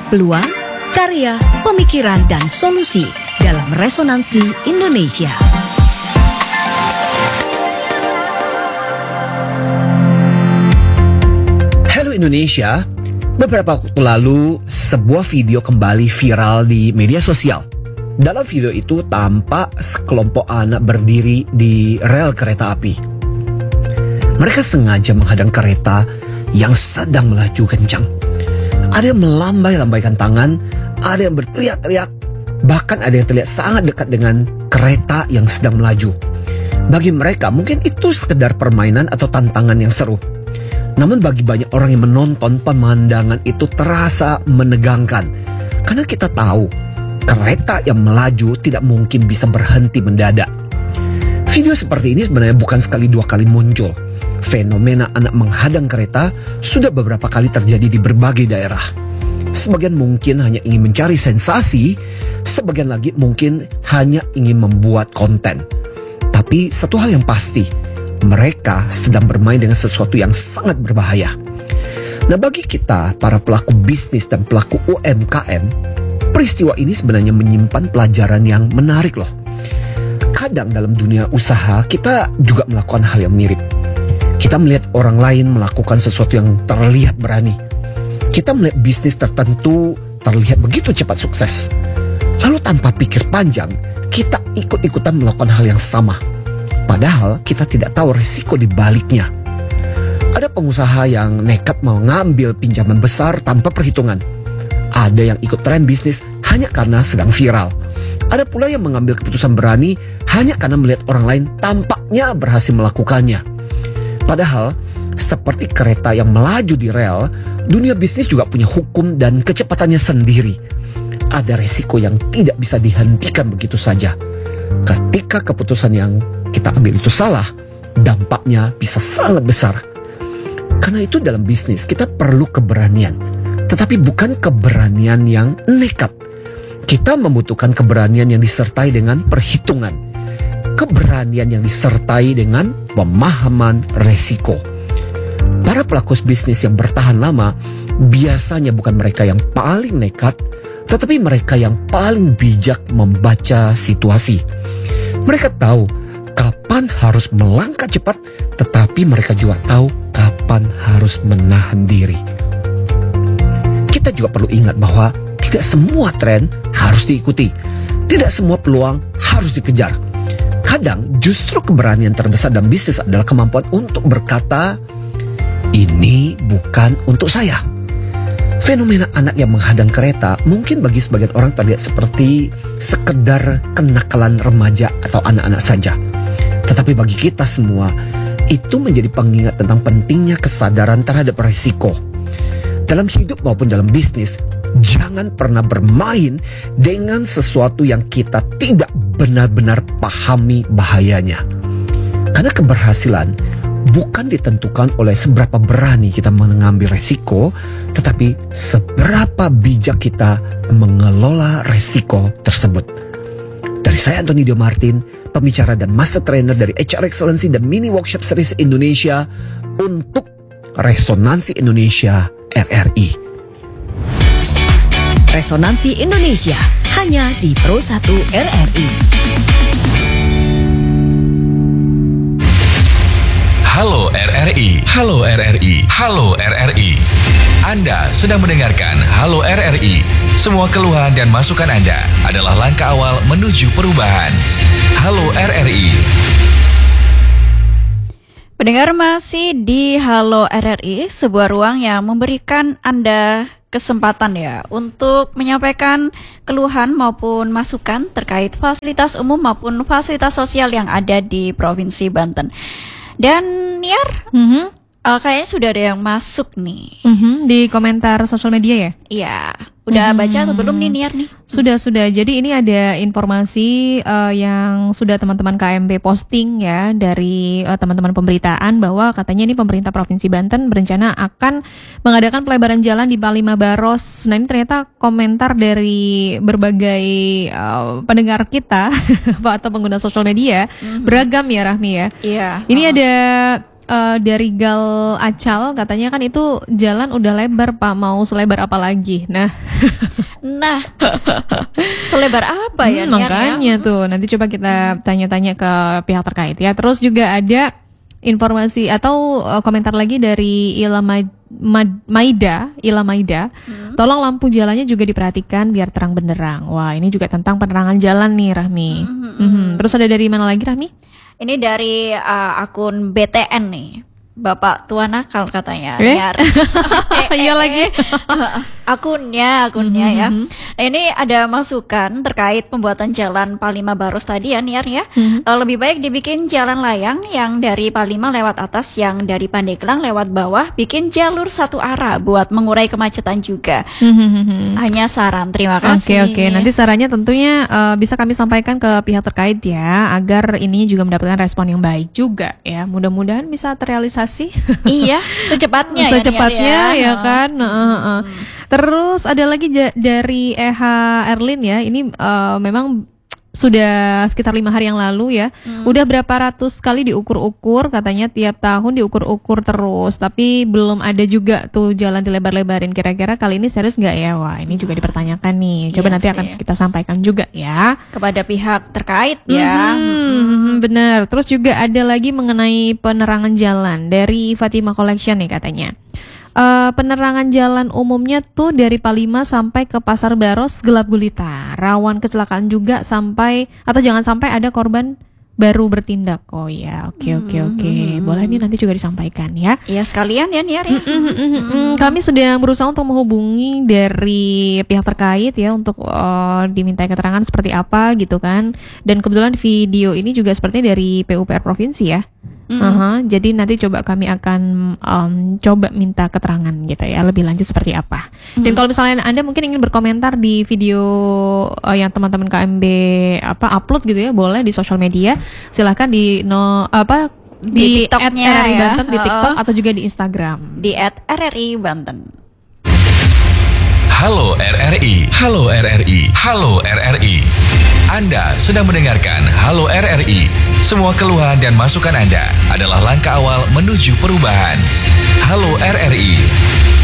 peluang, karya, pemikiran, dan solusi dalam Resonansi Indonesia. Halo Indonesia, beberapa waktu lalu sebuah video kembali viral di media sosial. Dalam video itu tampak sekelompok anak berdiri di rel kereta api. Mereka sengaja menghadang kereta yang sedang melaju kencang. Ada yang melambai-lambaikan tangan, ada yang berteriak-teriak, bahkan ada yang terlihat sangat dekat dengan kereta yang sedang melaju. Bagi mereka mungkin itu sekedar permainan atau tantangan yang seru. Namun bagi banyak orang yang menonton, pemandangan itu terasa menegangkan. Karena kita tahu, kereta yang melaju tidak mungkin bisa berhenti mendadak. Video seperti ini sebenarnya bukan sekali dua kali muncul. Fenomena anak menghadang kereta sudah beberapa kali terjadi di berbagai daerah. Sebagian mungkin hanya ingin mencari sensasi, sebagian lagi mungkin hanya ingin membuat konten. Tapi satu hal yang pasti, mereka sedang bermain dengan sesuatu yang sangat berbahaya. Nah, bagi kita, para pelaku bisnis dan pelaku UMKM, peristiwa ini sebenarnya menyimpan pelajaran yang menarik loh. Kadang dalam dunia usaha, kita juga melakukan hal yang mirip. Kita melihat orang lain melakukan sesuatu yang terlihat berani. Kita melihat bisnis tertentu terlihat begitu cepat sukses. Lalu tanpa pikir panjang, kita ikut-ikutan melakukan hal yang sama. Padahal kita tidak tahu risiko di baliknya. Ada pengusaha yang nekat mengambil pinjaman besar tanpa perhitungan. Ada yang ikut tren bisnis hanya karena sedang viral. Ada pula yang mengambil keputusan berani hanya karena melihat orang lain tampaknya berhasil melakukannya. Padahal, seperti kereta yang melaju di rel, dunia bisnis juga punya hukum dan kecepatannya sendiri. Ada resiko yang tidak bisa dihentikan begitu saja. Ketika keputusan yang kita ambil itu salah, dampaknya bisa sangat besar. Karena itu dalam bisnis kita perlu keberanian, tetapi bukan keberanian yang nekat. Kita membutuhkan keberanian yang disertai dengan perhitungan. Keberanian yang disertai dengan pemahaman resiko. Para pelaku bisnis yang bertahan lama biasanya bukan mereka yang paling nekat, tetapi mereka yang paling bijak membaca situasi. Mereka tahu kapan harus melangkah cepat, tetapi mereka juga tahu kapan harus menahan diri. Kita juga perlu ingat bahwa tidak semua tren harus diikuti. Tidak semua peluang harus dikejar. Kadang justru keberanian terbesar dalam bisnis adalah kemampuan untuk berkata, ini bukan untuk saya. Fenomena anak yang menghadang kereta mungkin bagi sebagian orang terlihat seperti sekedar kenakalan remaja atau anak-anak saja. Tetapi bagi kita semua, itu menjadi pengingat tentang pentingnya kesadaran terhadap risiko. Dalam hidup maupun dalam bisnis, jangan pernah bermain dengan sesuatu yang kita tidak benar-benar pahami bahayanya. Karena keberhasilan bukan ditentukan oleh seberapa berani kita mengambil resiko, tetapi seberapa bijak kita mengelola resiko tersebut. Dari saya Anthony Dio Martin, pembicara dan master trainer dari HR Excellency dan Mini Workshop Series Indonesia untuk Resonansi Indonesia RRI. Resonansi Indonesia hanya di Pro 1 RRI. Halo RRI, halo RRI, halo RRI. Anda sedang mendengarkan Halo RRI. Semua keluhan dan masukan Anda adalah langkah awal menuju perubahan. Halo RRI. Pendengar masih di Halo RRI, sebuah ruang yang memberikan Anda kesempatan ya untuk menyampaikan keluhan maupun masukan terkait fasilitas umum maupun fasilitas sosial yang ada di Provinsi Banten. Dan Niar, kayaknya sudah ada yang masuk nih. Di komentar sosial media ya? Iya, udah baca atau belum nih Niar nih? Sudah. Jadi ini ada informasi yang sudah teman-teman KMB posting ya dari teman-teman pemberitaan bahwa katanya ini pemerintah Provinsi Banten berencana akan mengadakan pelebaran jalan di Palima Baros. Nah ini ternyata komentar dari berbagai pendengar kita atau pengguna sosial media beragam ya Rahmi ya. Iya. Ini ada dari Gal Acal katanya kan itu jalan udah lebar Pak, mau selebar apa lagi? Nah, selebar apa ya? Niar, makanya tuh nanti coba kita tanya-tanya ke pihak terkait ya. Terus juga ada informasi atau komentar lagi dari Ila Maida. Tolong lampu jalannya juga diperhatikan biar terang benderang. Wah, ini juga tentang penerangan jalan nih, Rahmi. Terus ada dari mana lagi, Rahmi? Ini dari akun BTN nih. Bapak tua nakal katanya. Niar. Iya lagi. akunnya ya. Nah, ini ada masukan terkait pembuatan jalan Palima Baros tadi ya, Niar ya. Lebih baik dibikin jalan layang yang dari Palima lewat atas, yang dari Pandeglang lewat bawah, bikin jalur satu arah buat mengurai kemacetan juga. Hanya saran, terima kasih. Oke. Nanti sarannya tentunya bisa kami sampaikan ke pihak terkait ya, agar ini juga mendapatkan respon yang baik juga ya. Mudah-mudahan bisa terrealisasi. Iya, secepatnya ya kan. Terus ada lagi dari Eha Erlin ya. Ini memang sudah sekitar 5 hari yang lalu ya. Udah berapa ratus kali diukur-ukur, katanya tiap tahun diukur-ukur terus, tapi belum ada juga tuh jalan dilebar-lebarin. Kira-kira kali ini serius nggak ya? Wah, ini juga dipertanyakan nih. Coba nanti akan kita sampaikan juga ya kepada pihak terkait ya. Bener. Terus juga ada lagi mengenai penerangan jalan dari Fatima Collection nih katanya. Penerangan jalan umumnya tuh dari Palima sampai ke Pasar Baros gelap gulita, rawan kecelakaan juga sampai atau jangan sampai ada korban baru bertindak. Oh ya, oke. Boleh nih nanti juga disampaikan ya. Iya sekalian ya Niar ya. Kami sedang berusaha untuk menghubungi dari pihak terkait ya untuk dimintai keterangan seperti apa gitu kan. Dan kebetulan video ini juga sepertinya dari PUPR provinsi ya. Jadi nanti coba kami akan coba minta keterangan gitu ya, lebih lanjut seperti apa. Dan kalau misalnya Anda mungkin ingin berkomentar di video yang teman-teman KMB upload gitu ya, boleh di sosial media. Silahkan di TikTok-nya @RRI ya. Banten di TikTok atau juga di Instagram. Di @RRI Banten. Halo RRI, halo RRI, halo RRI. Anda sedang mendengarkan Halo RRI. Semua keluhan dan masukan Anda adalah langkah awal menuju perubahan. Halo RRI.